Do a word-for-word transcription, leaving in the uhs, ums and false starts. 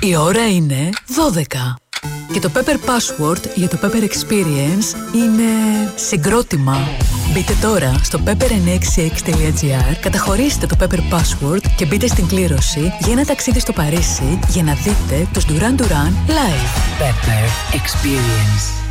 Η ώρα είναι δώδεκα. Και το Pepper Password για το Pepper Experience είναι συγκρότημα. Μπείτε τώρα στο pepper εννιακόσια εξήντα έξι τελεία gr, καταχωρήστε το Pepper Password και μπείτε στην κλήρωση για ένα ταξίδι στο Παρίσι για να δείτε τους Duran Duran live. Pepper Experience.